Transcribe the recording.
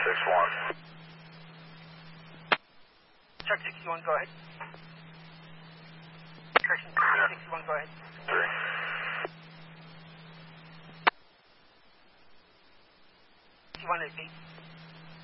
61. Truck 61, go ahead. Correction, 61, go ahead. 3. 61 at 8.